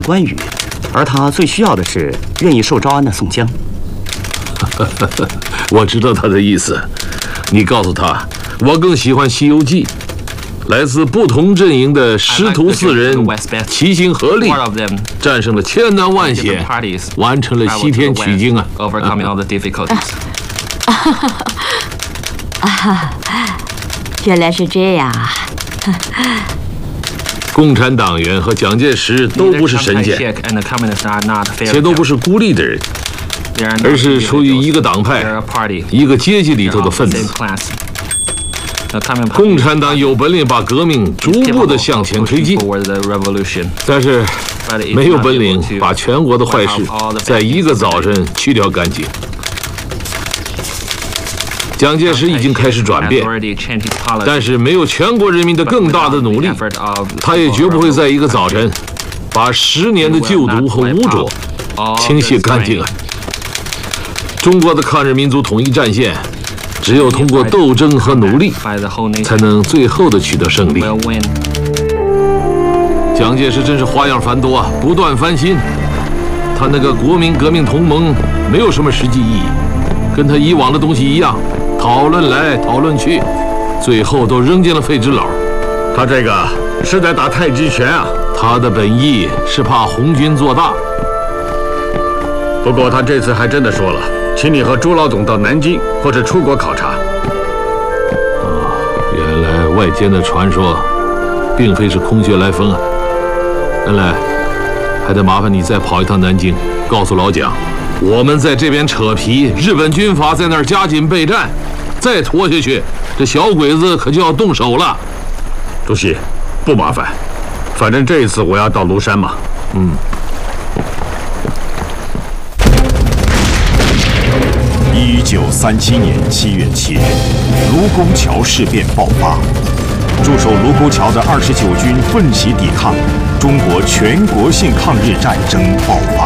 关羽，而他最需要的是愿意受招安的宋江。 我知道他的意思，你告诉他，我更喜欢《西游记》。来自不同阵营的师徒4人齐心合力，战胜了千难万险，完成了西天取经啊！ 原来是这样啊！ 共产党员和蒋介石都不是神仙，且都不是孤立的人，而是属于一个党派、一个阶级里头的分子。共产党有本领把革命逐步地向前推进，但是没有本领把全国的坏事在一个早晨去掉干净。蒋介石已经开始转变，但是没有全国人民的更大的努力，他也绝不会在一个早晨把10年的旧毒和污浊清洗干净啊！中国的抗日民族统一战线，只有通过斗争和努力，才能最后的取得胜利。蒋介石真是花样繁多啊，不断翻新。他那个国民革命同盟没有什么实际意义，跟他以往的东西一样，讨论来讨论去，最后都扔进了废纸篓。 他这个是在打太极拳啊！ 他的本意是怕红军做大。 不过他这次还真的说了，请你和朱老总到南京或者出国考察。 原来外间的传说，并非是空穴来风啊！恩来，还得麻烦你再跑一趟南京，告诉老蒋，我们在这边扯皮，日本军阀在那儿加紧备战，再拖下去，这小鬼子可就要动手了。 主席，不麻烦，反正这一次我要到庐山嘛。 1937年7月7日，卢沟桥事变爆发，驻守卢沟桥的29军奋起抵抗，中国全国性抗日战争爆发。